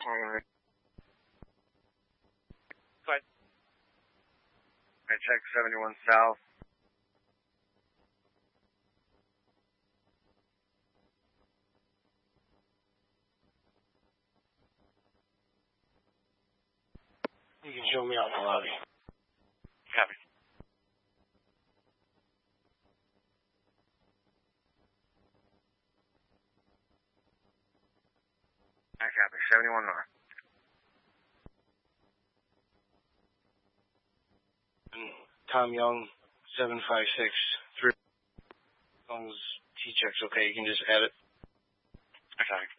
Alright. Go ahead. I check 71 South. You can show me out in the lobby. Copy. I copy. 71 North. And Tom Young, 756-3. As long as T-check's okay, you can just add it. I copy.